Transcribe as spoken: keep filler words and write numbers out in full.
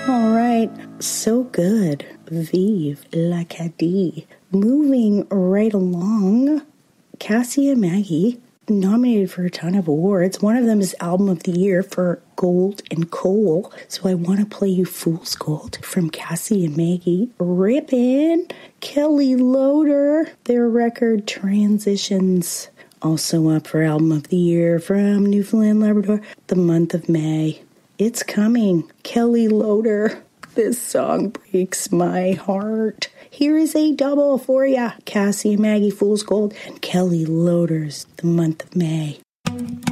All right, so good. Vive l'Acadie. Moving right along, Cassie and Maggie nominated for a ton of awards. One of them is Album of the Year for Gold and Coal. So I want to play you Fool's Gold from Cassie and Maggie. Rippin', Kelly Loader, their record Transitions. Also up for Album of the Year from Newfoundland Labrador, the month of May. It's coming. Kelly Loader. This song breaks my heart. Here is a double for ya. Cassie and Maggie, Fool's Gold, and Kelly Loader's The Month of May.